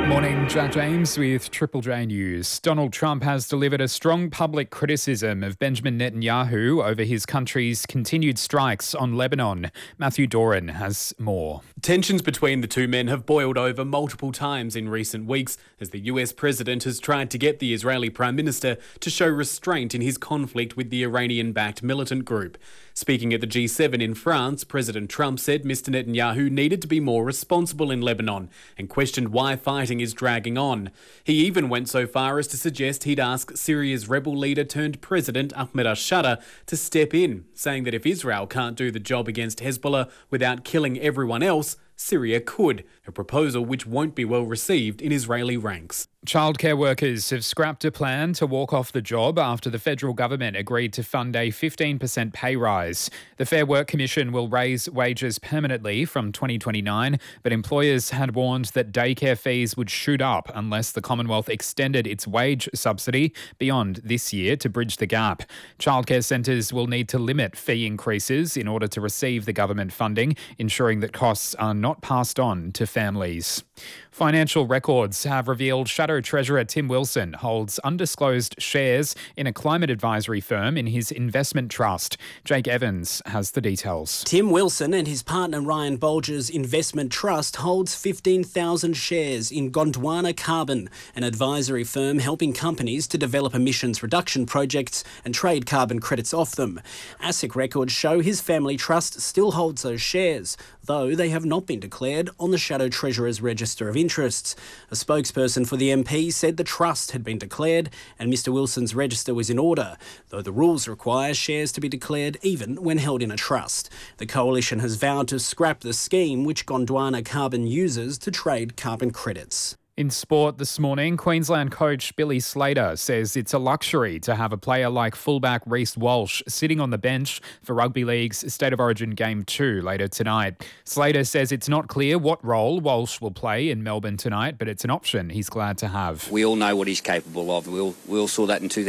Morning, Jack James with Triple J News. Donald Trump has delivered a strong public criticism of Benjamin Netanyahu over his country's continued strikes on Lebanon. Matthew Doran has more. Tensions between the two men have boiled over multiple times in recent weeks as the US president has tried to get the Israeli Prime Minister to show restraint in his conflict with the Iranian-backed militant group. Speaking at the G7 in France, President Trump said Mr. Netanyahu needed to be more responsible in Lebanon and questioned why fighting is dragging on. He even went so far as to suggest he'd ask Syria's rebel leader turned president Ahmed al-Sharaa to step in, saying that if Israel can't do the job against Hezbollah without killing everyone else, Syria could, a proposal which won't be well received in Israeli ranks. Childcare workers have scrapped a plan to walk off the job after the federal government agreed to fund a 15% pay rise. The Fair Work Commission will raise wages permanently from 2029, but employers had warned that daycare fees would shoot up unless the Commonwealth extended its wage subsidy beyond this year to bridge the gap. Childcare centres will need to limit fee increases in order to receive the government funding, ensuring that costs are not passed on to families. Financial records have revealed Shadow Treasurer Tim Wilson holds undisclosed shares in a climate advisory firm in his investment trust. Jake Evans has the details. Tim Wilson and his partner Ryan Bolger's investment trust holds 15,000 shares in Gondwana Carbon, an advisory firm helping companies to develop emissions reduction projects and trade carbon credits off them. ASIC records show his family trust still holds those shares, though they have not been declared on the Shadow Treasurer's Register of Interests. A spokesperson for the MP said the trust had been declared and Mr Wilson's register was in order, though the rules require shares to be declared even when held in a trust. The coalition has vowed to scrap the scheme which Gondwana Carbon uses to trade carbon credits. In sport this morning, Queensland coach Billy Slater says it's a luxury to have a player like fullback Reece Walsh sitting on the bench for Rugby League's State of Origin Game 2 later tonight. Slater says it's not clear what role Walsh will play in Melbourne tonight, but it's an option he's glad to have. We all know what he's capable of. We all saw that in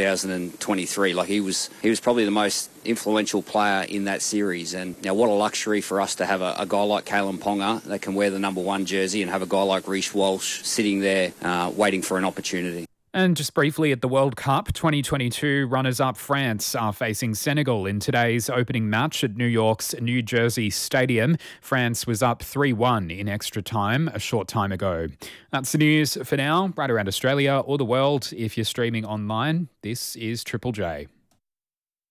2023. He was probably the most influential player in that series, and what a luxury for us to have a guy like Kalen Ponga that can wear the number 1 jersey and have a guy like Reece Walsh sitting there waiting for an opportunity. And just briefly at the World Cup, 2022 runners-up France are facing Senegal in today's opening match at New York's New Jersey Stadium. France was up 3-1 in extra time a short time ago. That's the news for now. Right around Australia or the world, if you're streaming online, this is Triple J.